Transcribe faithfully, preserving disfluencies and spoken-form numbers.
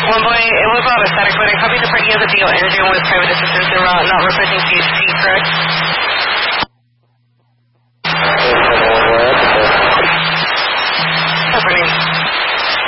One boy, it was all a static, but I copied the parking as a deal. Interviewing with private assistance and not requesting C H P, correct?